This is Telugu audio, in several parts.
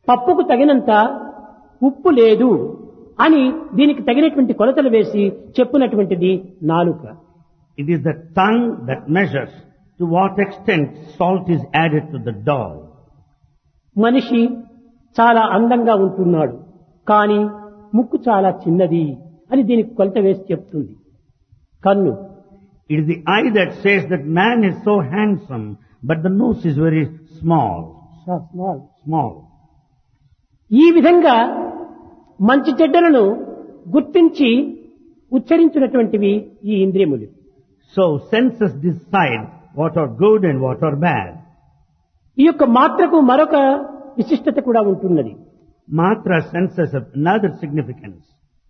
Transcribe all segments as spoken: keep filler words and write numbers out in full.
పప్పుకు తగినంత ఉప్పు లేదు అని దీనికి తగినటువంటి కొలతలు వేసి చెప్పినటువంటిది నాలుక. It is the tongue that measures to what extent salt is added to the dough. మనిషి చాలా అందంగా ఉంటున్నాడు, కానీ ముక్కు చాలా చిన్నది అని దీనికి కొలత వేసి చెప్తుంది కన్ను. It is the eye that says that man is so handsome, but the nose is very small. Small. Small. ఈ విధంగా మంచి చెడ్డలను గుర్తించి ఉచ్చరించినటువంటివి ఈ ఇంద్రియములు. So senses decide what are good and what are bad. ఈ యొక్క మాత్రకు మరొక విశిష్టత కూడా ఉంటున్నది. Matra senses have another significance.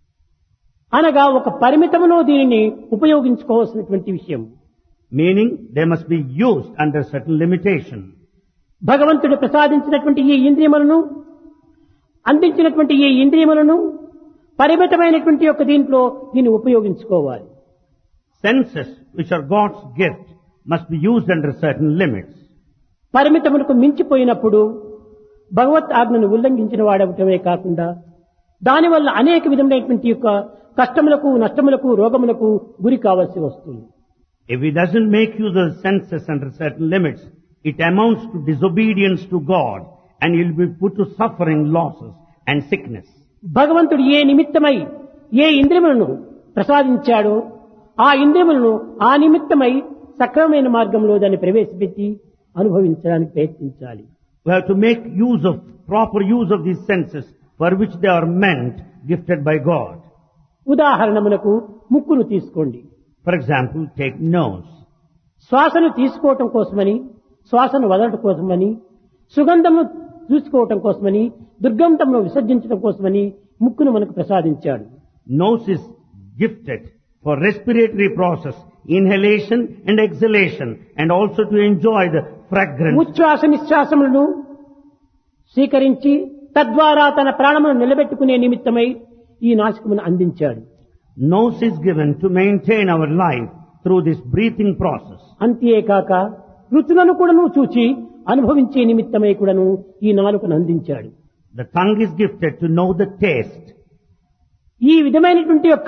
అనగా ఒక పరిమితములో దీనిని ఉపయోగించుకోవాల్సినటువంటి విషయం. Meaning they must be used under certain limitation. భగవంతుడు ప్రసాదించినటువంటి ఈ ఇంద్రియములను, అందించినటువంటి ఈ ఇంద్రియములను పరిమితమైనటువంటి యొక్క దీంట్లో దీన్ని ఉపయోగించుకోవాలి. Senses, which are God's gift, must be used under certain limits. పరిమితములకు మించిపోయినప్పుడు భగవత్ ఆజ్ఞను ఉల్లంఘించిన వాడవటమే కాకుండా దానివల్ల అనేక విధమైనటువంటి యొక్క కష్టములకు, నష్టములకు, రోగములకు గురి కావాల్సి వస్తుంది. If he doesn't make use of the senses under certain limits, it amounts to disobedience to God, and he'll be put to suffering, losses and sickness. భగవంతుడు ఏ నిమిత్తమై ఏ ఇంద్రియములను ప్రసాదించాడో ఆ ఇంద్రియములను ఆ నిమిత్తమై సక్రమమైన మార్గంలో దాన్ని ప్రవేశపెట్టి అనుభవించడానికి ప్రయత్నించాలి. We have to make use of, proper use of these senses for which they are meant, gifted by God. ఉదాహరణమునకు ముక్కును తీసుకోండి. For example, take nose. శ్వాసను తీసుకోవటం కోసమని, శ్వాసను వదలటం కోసమని, సుగంధమును చూసుకోవటం కోసమని, దుర్గంధమును విసర్జించడం కోసమని ముక్కును మనకు ప్రసాదించాడు. Nose is gifted for respiratory process, inhalation and exhalation, and also to enjoy the fragrance. ఉచ్ఛ్వాస నిశ్వాసములను స్వీకరించి తద్వారా తన ప్రాణమును నిలబెట్టుకునే నిమిత్తమై ఈ నాసికమును అందించాడు. Nose is given to maintain our life through this breathing process. అంతేకాక రుచులను కూడాను చూచి అనుభవించే నిమిత్తమై కూడాను ఈ నాలుకను అందించాడు. The tongue is gifted to know the taste. ఈ విధమైనటువంటి యొక్క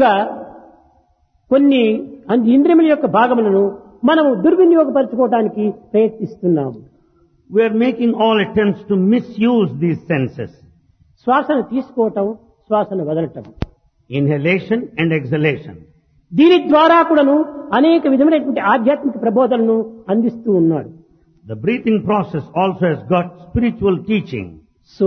కొన్ని ఇంద్రియముల యొక్క భాగములను మనము దుర్వినియోగపరచుకోవడానికి ప్రయత్నిస్తున్నాము. We are making all attempts to misuse these senses. శ్వాసను తీసుకోవటం, శ్వాసను వదలటం, Inhalation and exhalation. దీని ద్వారా కూడాను అనేక విధమైనటువంటి ఆధ్యాత్మిక ప్రబోధనను అందిస్తూ ఉన్నాడు. The breathing process also has got spiritual teaching. So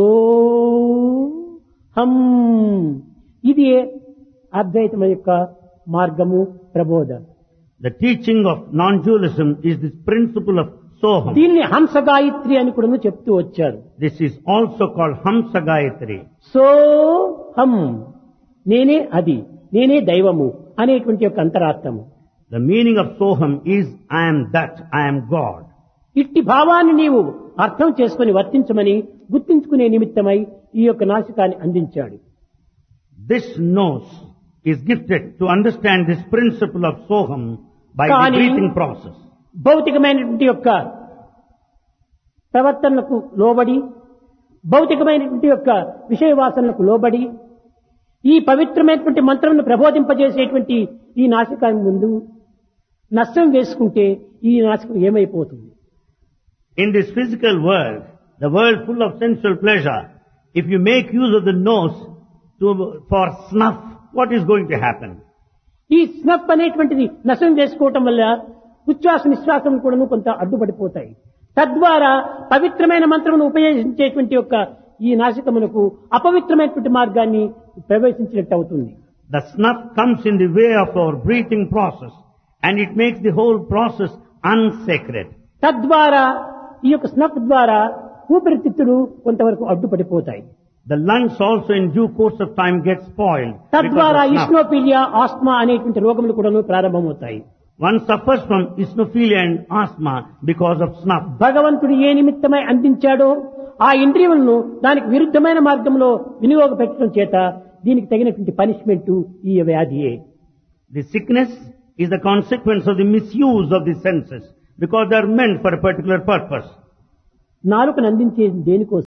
హం, ఇది అద్వైతం యొక్క మార్గము, ప్రబోధ. The teaching of non-dualism is this principle of Soham. దీన్ని హంస గాయత్రి అని కూడా చెప్తూ వచ్చారు. This is also called Hamsa Gayatri. So హం, నేనే అది, నేనే దైవము అనేటువంటి యొక్క అంతరార్థము. The meaning of Soham is I am that, I am God. ఇట్టి భావాన్ని నీవు అర్థం చేసుకుని వర్తించమని గుర్తించుకునే నిమిత్తమై ఈ యొక్క నాసికాన్ని అందించాడు. This nose is gifted to understand this principle of Soham by the Kani- breathing process. భౌతికమైనటువంటి యొక్క ప్రవర్తనలకు లోబడి, భౌతికమైనటువంటి యొక్క విషయ వాసనలకు లోబడి ఈ పవిత్రమైనటువంటి మంత్రమును ప్రబోధింపజేసేటువంటి ఈ నాసికాన్ని ముందు నష్టం వేసుకుంటే ఈ నాసికం ఏమైపోతుంది? In this physical world, the world full of sensual pleasure, if you make use of the nose to, for snuff, what is going to happen? ఈ స్నఫ్ అనేటువంటిది నష్టం చేసుకోవటం వల్ల ఉచ్ఛ్వాస నిశ్వాసం కూడా కొంత అడ్డుపడిపోతాయి. తద్వారా పవిత్రమైన మంత్రమును ఉపయోగించేటువంటి యొక్క ఈ నాసికమునకు అపవిత్రమైనటువంటి మార్గాన్ని ప్రవేశించినట్టు అవుతుంది. The snuff comes in the way of our breathing process, and it makes the whole process unsacred. తద్వారా ఈ యొక్క స్నఫ్ ద్వారా ఊపిరితిత్తులు కొంతవరకు అడ్డుపడిపోతాయి. The lungs also in due course of time get spoiled. తద్వారా because of snuff. ఇస్నోఫీలియా, ఆస్మా అనేటువంటి రోగములు కూడా ప్రారంభమవుతాయి. One suffers from eosinophilia and asthma because of snuff. భగవంతుడు ఏ నిమిత్తమై అందించాడో ఆ ఇంద్రియములను దానికి విరుద్ధమైన మార్గంలో వినియోగపెట్టడం చేత దీనికి తగినటువంటి పనిష్మెంట్ ఈ వ్యాధియే. The sickness is the consequence of the misuse of the senses because they are meant for a particular purpose. నాలుకను అందించేది దేనికోసమని?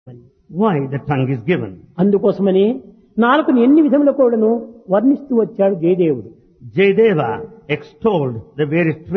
Why the tongue is given? అందుకోసమని నాలుకను ఎన్ని విధముల కూడాను వర్ణిస్తూ వచ్చాడు జయదేవుడు. Jayadeva extolled the various traits